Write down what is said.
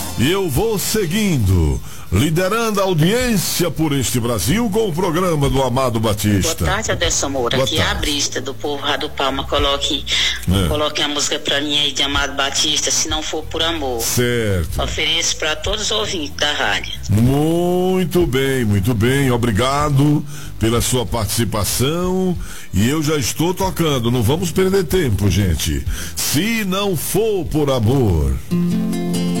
E eu vou seguindo, liderando a audiência por este Brasil com o programa do Amado Batista. Boa tarde, Adelson Moura. Boa Aqui é a tarde. Brista, do povo Rádio Palma. Coloque a música pra mim aí de Amado Batista, Se Não For Por Amor. Certo. Ofereço pra todos os ouvintes da rádio. Muito bem, obrigado pela sua participação. E eu já estou tocando, não vamos perder tempo, gente. Se não for por amor.